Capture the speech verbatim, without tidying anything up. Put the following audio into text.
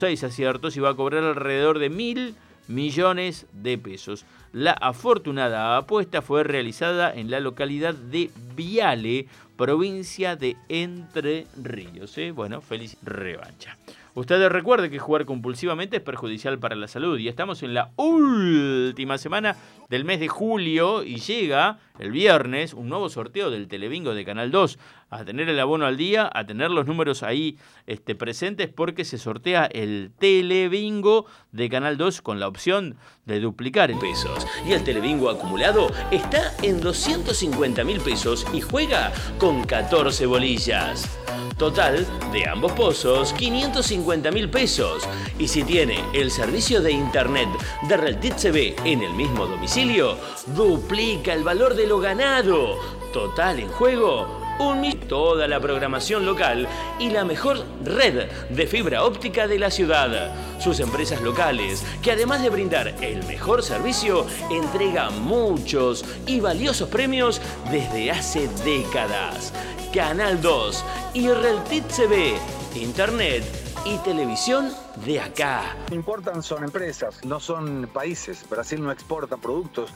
seis aciertos y va a cobrar alrededor de mil millones de pesos. La afortunada apuesta fue realizada en la localidad de Viale, provincia de Entre Ríos. ¿eh? Bueno, feliz revancha. Ustedes recuerden que jugar compulsivamente es perjudicial para la salud y estamos en la última semana del mes de julio y llega el viernes un nuevo sorteo del Telebingo de Canal dos. A tener el abono al día, a tener los números ahí este, presentes porque se sortea el Telebingo de Canal dos con la opción de duplicar el pesos. Y el Telebingo acumulado está en doscientos cincuenta mil pesos y juega con catorce bolillas. Total de ambos pozos, quinientos cincuenta mil pesos. Y si tiene el servicio de internet de Reltit C V en el mismo domicilio, duplica el valor de lo ganado. Total en juego, un millón. Toda la programación local y la mejor red de fibra óptica de la ciudad. Sus empresas locales, que además de brindar el mejor servicio, entregan muchos y valiosos premios desde hace décadas. Canal dos y Reltit C V, internet y televisión de acá. Importan son empresas, no son países. Brasil no exporta productos.